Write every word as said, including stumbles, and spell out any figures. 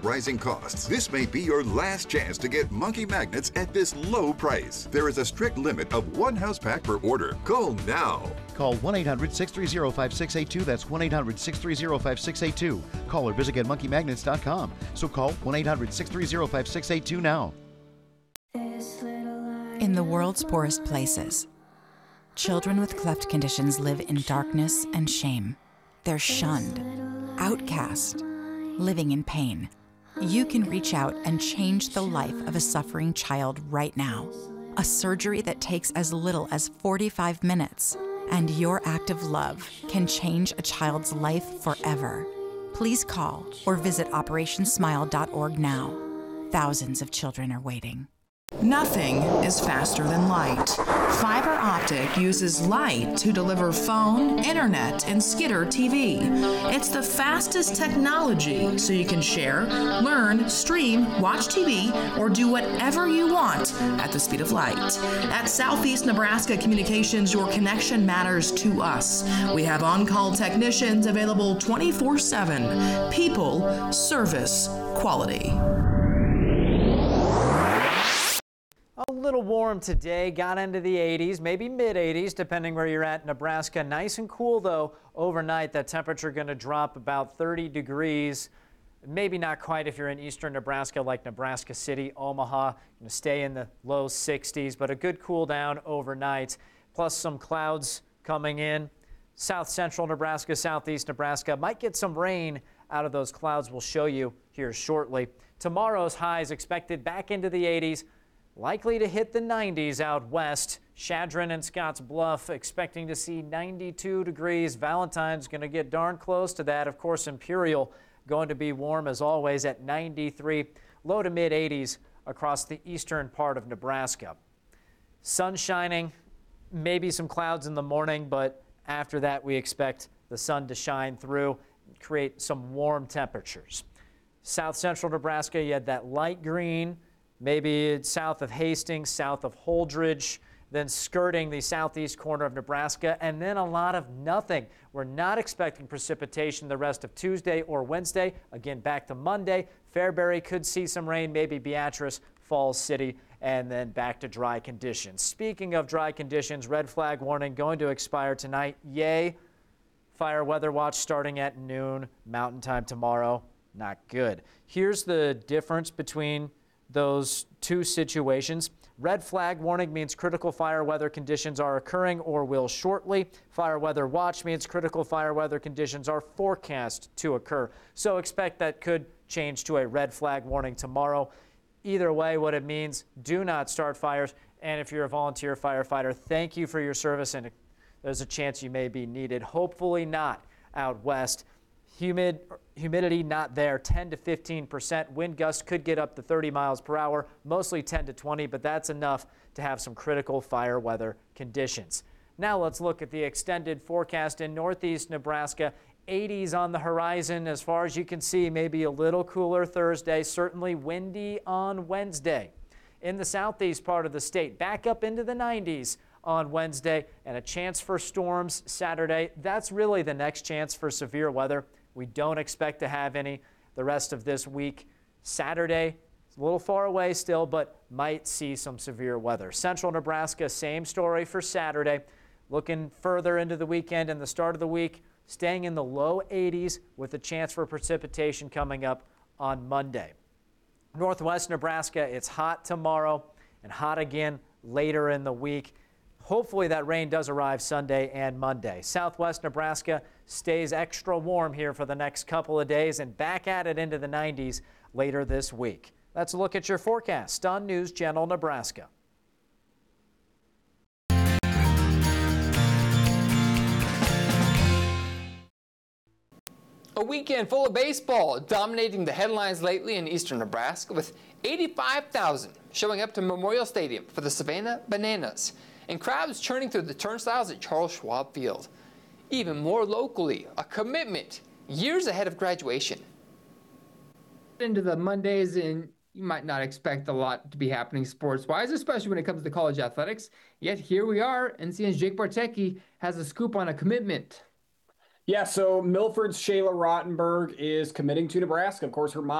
rising costs, this may be your last chance to get monkey magnets at this low price. There is a strict limit of one house pack per order. Call now. Call one eight hundred six three zero five six eight two. That's one eight hundred six three zero five six eight two. Call or visit get monkey magnets dot com. So call one eight hundred six three zero five six eight two now. In the world's poorest places, children with cleft conditions live in darkness and shame. They're shunned, outcast, living in pain. You can reach out and change the life of a suffering child right now. A surgery that takes as little as forty-five minutes. And your act of love can change a child's life forever. Please call or visit operation smile dot org now. Thousands of children are waiting. Nothing is faster than light. Fiber optic uses light to deliver phone, internet, and Skitter T V. It's the fastest technology, so you can share, learn, stream, watch T V, or do whatever you want at the speed of light. At Southeast Nebraska Communications, your connection matters to us. We have on-call technicians available twenty-four seven. People, service, quality. A little warm today, got into the eighties, maybe mid eighties, depending where you're at in Nebraska. Nice and cool, though, overnight. That temperature going to drop about thirty degrees. Maybe not quite if you're in eastern Nebraska, like Nebraska City, Omaha. Going to stay in the low sixties, but a good cool down overnight. Plus some clouds coming in. South central Nebraska, southeast Nebraska. Might get some rain out of those clouds. We'll show you here shortly. Tomorrow's highs expected back into the eighties. Likely to hit the nineties out west. Chadron and Scotts Bluff expecting to see ninety-two degrees. Valentine's going to get darn close to that. Of course, Imperial going to be warm as always at ninety-three. Low to mid eighties across the eastern part of Nebraska. Sun shining, maybe some clouds in the morning, but after that we expect the sun to shine through, create some warm temperatures. South central Nebraska, you had that light green. Maybe it's south of Hastings, south of Holdridge, then skirting the southeast corner of Nebraska, and then a lot of nothing. We're not expecting precipitation the rest of Tuesday or Wednesday. Again, back to Monday. Fairbury could see some rain, maybe Beatrice, Falls City, and then back to dry conditions. Speaking of dry conditions, red flag warning going to expire tonight. Yay. Fire weather watch starting at noon, Mountain Time tomorrow. Not good. Here's the difference between those two situations. Red flag warning means critical fire weather conditions are occurring or will shortly. Fire weather watch means critical fire weather conditions are forecast to occur. So expect that could change to a red flag warning tomorrow. Either way, what it means, do not start fires. And if you're a volunteer firefighter, thank you for your service, and there's a chance you may be needed. Hopefully not out west. Humid, humidity not there, ten to fifteen percent. Wind gusts could get up to thirty miles per hour, mostly ten to twenty, but that's enough to have some critical fire weather conditions. Now let's look at the extended forecast in northeast Nebraska. eighties on the horizon as far as you can see, maybe a little cooler Thursday, certainly windy on Wednesday. In the southeast part of the state, back up into the nineties on Wednesday, and a chance for storms Saturday. That's really the next chance for severe weather. We don't expect to have any the rest of this week. Saturday, it's a little far away still, but might see some severe weather. Central Nebraska, same story for Saturday. Looking further into the weekend and the start of the week, staying in the low eighties with a chance for precipitation coming up on Monday. Northwest Nebraska, it's hot tomorrow and hot again later in the week. Hopefully that rain does arrive Sunday and Monday. Southwest Nebraska stays extra warm here for the next couple of days and back at it into the nineties later this week. Let's look at your forecast on News Channel Nebraska. A weekend full of baseball dominating the headlines lately in eastern Nebraska, with eighty-five thousand showing up to Memorial Stadium for the Savannah Bananas, and crowds churning through the turnstiles at Charles Schwab Field. Even more locally, a commitment years ahead of graduation. Into the Mondays, and you might not expect a lot to be happening sports-wise, especially when it comes to college athletics. Yet here we are. N C N's Jake Bartecki has a scoop on a commitment. Yeah, so Milford's Shayla Rottenberg is committing to Nebraska. Of course, her mom